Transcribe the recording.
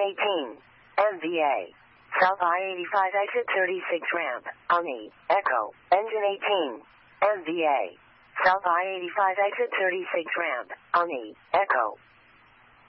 18. MVA. South I-85 exit 36 ramp. Omni. Echo. Engine 18. MVA. South I-85 exit 36 ramp. Omni. Echo.